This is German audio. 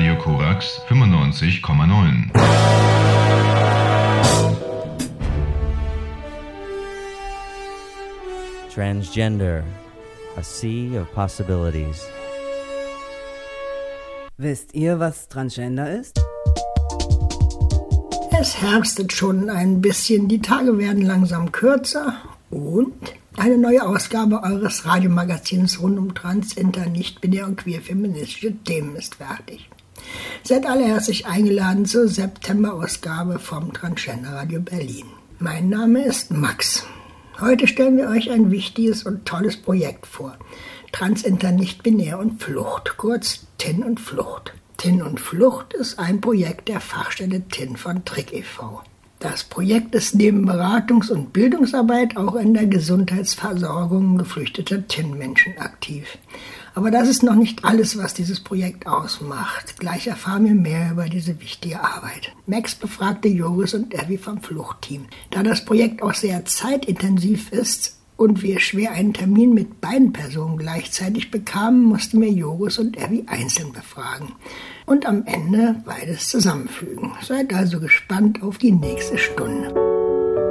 Radio Korax 95,9. Transgender, a sea of possibilities. Wisst ihr, was Transgender ist? Es herbstet schon ein bisschen, die Tage werden langsam kürzer und eine neue Ausgabe eures Radiomagazins rund um Trans, Inter, nicht-binär und queer-feministische Themen ist fertig. Seid alle herzlich eingeladen zur September-Ausgabe vom Transgender Radio Berlin. Mein Name ist Max. Heute stellen wir euch ein wichtiges und tolles Projekt vor. Trans, Inter, nicht-binär und Flucht, kurz TIN und Flucht. TIN und Flucht ist ein Projekt der Fachstelle TIN von Trick e.V. Das Projekt ist neben Beratungs- und Bildungsarbeit auch in der Gesundheitsversorgung geflüchteter TIN-Menschen aktiv. Aber das ist noch nicht alles, was dieses Projekt ausmacht. Gleich erfahren wir mehr über diese wichtige Arbeit. Max befragte Joris und Erwi vom Fluchtteam. Da das Projekt auch sehr zeitintensiv ist und wir schwer einen Termin mit beiden Personen gleichzeitig bekamen, mussten wir Joris und Erwi einzeln befragen. Und am Ende beides zusammenfügen. Seid also gespannt auf die nächste Stunde.